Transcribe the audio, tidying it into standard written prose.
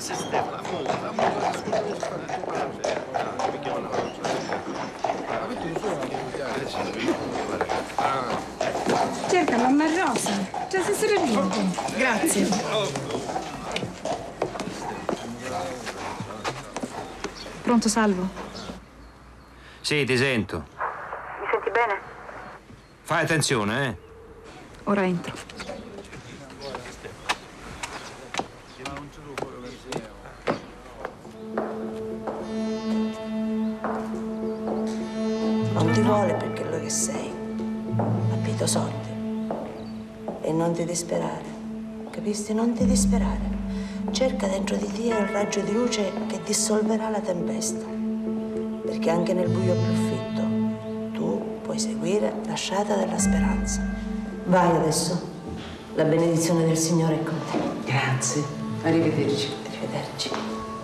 Cerca mamma Rosa, già si sarà raggiunto. Grazie. Pronto, Salvo? Sì, ti sento. Mi senti bene? Fai attenzione, eh? Ora entro. Non ti vuole perché è lo che sei. Capito, soldi. E non ti disperare. Capisti? Non ti disperare. Cerca dentro di te il raggio di luce che dissolverà la tempesta. Perché anche nel buio più fitto tu puoi seguire la strada della speranza. Vai adesso. La benedizione del Signore è con te. Grazie. Arrivederci. Arrivederci.